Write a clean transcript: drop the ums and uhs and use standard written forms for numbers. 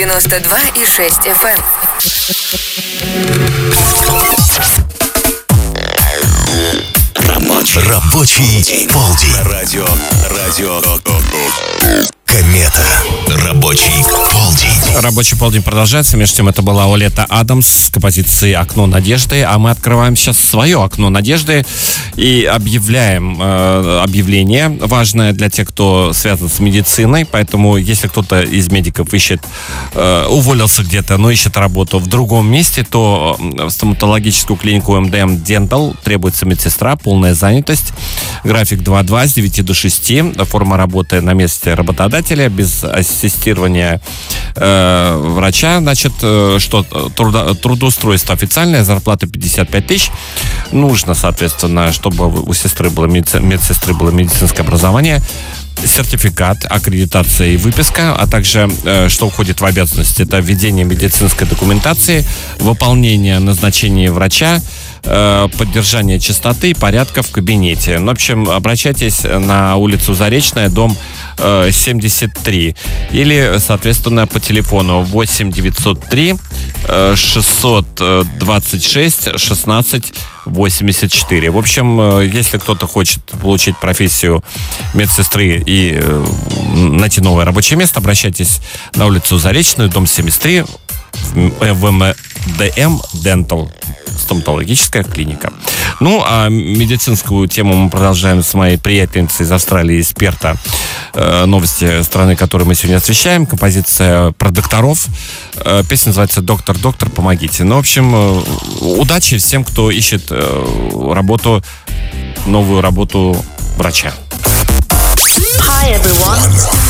92,6 FM. Рабочий полдень. Радио. Комета. Рабочий полдень. Рабочий полдень продолжается. Между тем, это была Олета Адамс с композицией «Окно надежды». А мы открываем сейчас свое окно надежды и объявляем объявление, важное для тех, кто связан с медициной. Поэтому, если кто-то из медиков ищет, уволился где-то, но ищет работу в другом месте, то в стоматологическую клинику МДМ Dental требуется медсестра, полная занятость. График 2-2 с 9 до 6. Форма работы на месте работодателя, без ассистирования врача. Значит, что трудоустройство официальное, зарплата 55 тысяч. Нужно, соответственно, чтобы у сестры было медсестры было медицинское образование, сертификат, аккредитация и выписка, а также, что входит в обязанности, это введение медицинской документации, выполнение назначения врача, поддержание чистоты и порядка в кабинете. В общем, обращайтесь на улицу Заречная, дом 73, или, соответственно, по телефону 8 903 626 16 84. В общем, если кто-то хочет получить профессию медсестры и найти новое рабочее место, обращайтесь на улицу Заречную, дом 73, в МДМ Dental, стоматологическая клиника. Ну, а медицинскую тему мы продолжаем с моей приятельницей из Австралии, из Перта. Новости страны, которые мы сегодня освещаем. Композиция про докторов. Песня называется «Доктор, доктор, помогите». Ну, в общем, удачи всем, кто ищет работу, новую работу врача. Hi everyone.